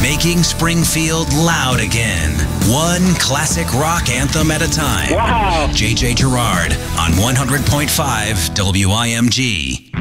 Making Springfield loud again. One classic rock anthem at a time. Wow. JJ Girard on 100.5 WIMG.